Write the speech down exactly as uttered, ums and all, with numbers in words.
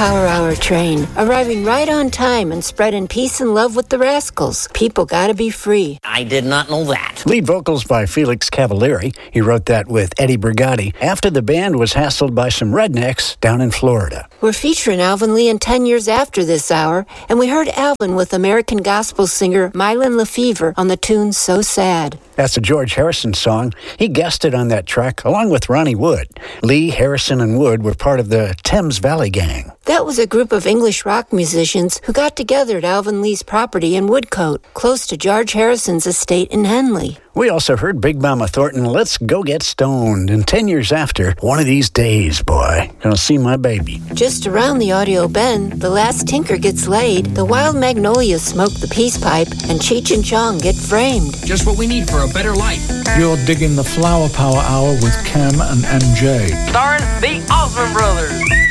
Power Hour train, arriving right on time and spreading peace and love with the Rascals. People gotta be free. I did not know that. Lead vocals by Felix Cavalieri. He wrote that with Eddie Brigatti after the band was hassled by some rednecks down in Florida. We're featuring Alvin Lee in ten years after this hour, and we heard Alvin with American gospel singer Mylon LeFevre on the tune So Sad. That's a George Harrison song. He guested on that track along with Ronnie Wood. Lee, Harrison, and Wood were part of the Thames Valley Gang. That was a group of English rock musicians who got together at Alvin Lee's property in Woodcote, close to George Harrison's estate in Henley. We also heard Big Mama Thornton, Let's Go Get Stoned. And ten years after, one of these days, boy, gonna see my baby. Just around the audio bend, the last tinker gets laid, the Wild Magnolias smoke the peace pipe, and Cheech and Chong get framed. Just what we need for a better life. You're digging the Flower Power Hour with Cam and M J. Starring the Osmond Brothers.